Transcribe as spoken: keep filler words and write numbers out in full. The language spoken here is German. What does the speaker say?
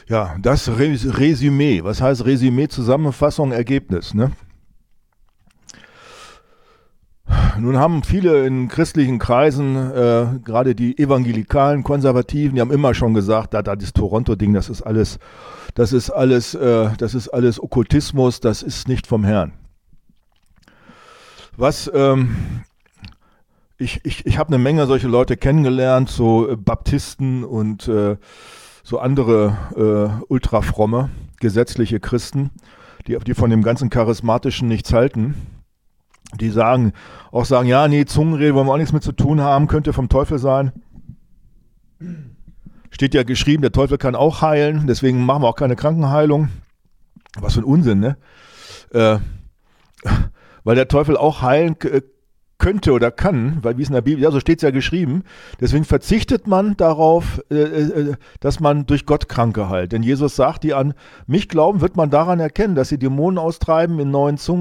Ja, das Res- Resümee. Was heißt Resümee? Zusammenfassung, Ergebnis, ne? Nun haben viele in christlichen Kreisen, äh, gerade die evangelikalen Konservativen, die haben immer schon gesagt, da, da das Toronto-Ding, das ist alles, das ist alles, äh, das ist alles Okkultismus, das ist nicht vom Herrn. Was, ähm, ich, ich, ich habe eine Menge solche Leute kennengelernt, so äh, Baptisten und äh, so andere äh, ultrafromme, gesetzliche Christen, die, die von dem ganzen Charismatischen nichts halten. Die sagen, auch sagen, ja, nee, Zungenrede wollen wir auch nichts mit zu tun haben, könnte vom Teufel sein. Steht ja geschrieben, der Teufel kann auch heilen, deswegen machen wir auch keine Krankenheilung. Was für ein Unsinn, ne? Äh, weil der Teufel auch heilen k- könnte oder kann, weil wie es in der Bibel, ja, so steht es ja geschrieben. Deswegen verzichtet man darauf, äh, äh, dass man durch Gott Kranke heilt. Denn Jesus sagt, die an mich glauben, wird man daran erkennen, dass sie Dämonen austreiben in neuen Zungen